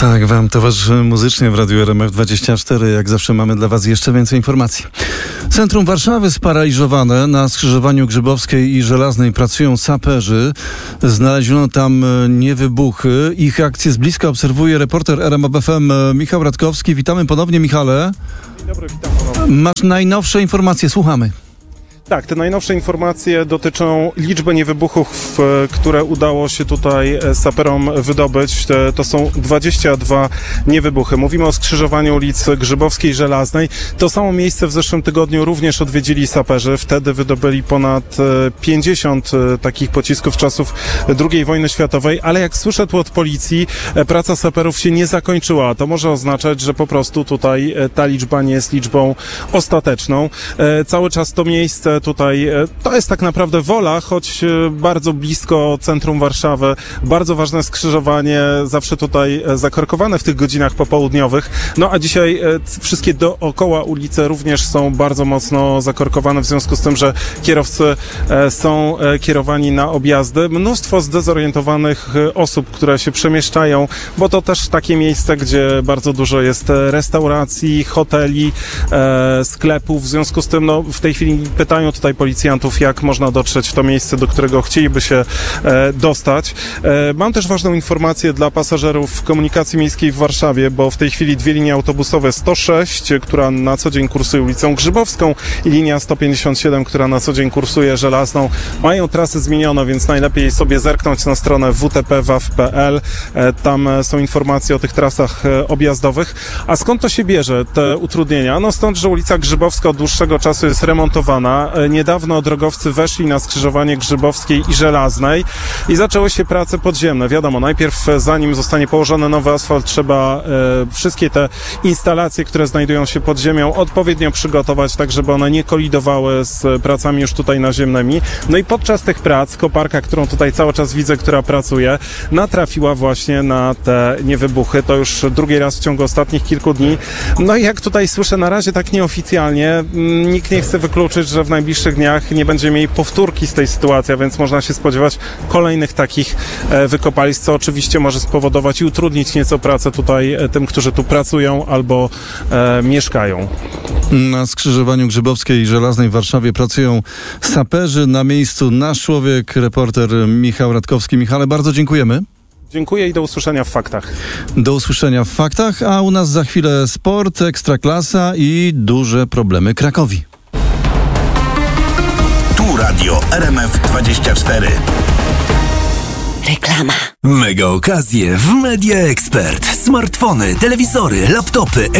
Tak, wam towarzyszy muzycznie w Radiu RMF24. Jak zawsze mamy dla was jeszcze więcej informacji. Centrum Warszawy sparaliżowane. Na skrzyżowaniu Grzybowskiej i Żelaznej pracują saperzy. Znaleziono tam niewybuchy. Ich akcję z bliska obserwuje reporter RMF FM Michał Radkowski. Witamy ponownie, Michale. Dzień dobry, witam ponownie. Masz najnowsze informacje, słuchamy. Tak, te najnowsze informacje dotyczą liczby niewybuchów, które udało się tutaj saperom wydobyć. To są 22 niewybuchy. Mówimy o skrzyżowaniu ulic Grzybowskiej i Żelaznej. To samo miejsce w zeszłym tygodniu również odwiedzili saperzy. Wtedy wydobyli ponad 50 takich pocisków czasów II wojny światowej, ale jak słyszę tu od policji, praca saperów się nie zakończyła. To może oznaczać, że po prostu tutaj ta liczba nie jest liczbą ostateczną. Cały czas to miejsce tutaj, to jest tak naprawdę Wola, choć bardzo blisko centrum Warszawy. Bardzo ważne skrzyżowanie, zawsze tutaj zakorkowane w tych godzinach popołudniowych. No a dzisiaj wszystkie dookoła ulice również są bardzo mocno zakorkowane w związku z tym, że kierowcy są kierowani na objazdy. Mnóstwo zdezorientowanych osób, które się przemieszczają, bo to też takie miejsce, gdzie bardzo dużo jest restauracji, hoteli, sklepów. W związku z tym, no, w tej chwili pytają tutaj policjantów, jak można dotrzeć w to miejsce, do którego chcieliby się dostać. Mam też ważną informację dla pasażerów komunikacji miejskiej w Warszawie, bo w tej chwili dwie linie autobusowe 106, która na co dzień kursuje ulicą Grzybowską, i linia 157, która na co dzień kursuje Żelazną, mają trasy zmienione, więc najlepiej sobie zerknąć na stronę wtp.waw.pl. Tam są informacje o tych trasach objazdowych. A skąd to się bierze, te utrudnienia? No stąd, że ulica Grzybowska od dłuższego czasu jest remontowana. Niedawno drogowcy weszli na skrzyżowanie Grzybowskiej i Żelaznej i zaczęły się prace podziemne. Wiadomo, najpierw zanim zostanie położony nowy asfalt, trzeba wszystkie te instalacje, które znajdują się pod ziemią, odpowiednio przygotować, tak żeby one nie kolidowały z pracami już tutaj naziemnymi. No i podczas tych prac koparka, którą tutaj cały czas widzę, która pracuje, natrafiła właśnie na te niewybuchy. To już drugi raz w ciągu ostatnich kilku dni. No i jak tutaj słyszę, na razie tak nieoficjalnie, nikt nie chce wykluczyć, że w najbliższych dniach nie będziemy mieli powtórki z tej sytuacji, a więc można się spodziewać kolejnych takich wykopalisk, co oczywiście może spowodować i utrudnić nieco pracę tutaj tym, którzy tu pracują albo mieszkają. Na skrzyżowaniu Grzybowskiej i Żelaznej w Warszawie pracują saperzy. Na miejscu nasz człowiek, reporter Michał Radkowski. Michale, bardzo dziękujemy. Dziękuję i do usłyszenia w Faktach. Do usłyszenia w Faktach, a u nas za chwilę sport, Ekstraklasa i duże problemy Krakowi. Tu Radio RMF24. Reklama. Mega okazje w Media Expert. Smartfony, telewizory, laptopy,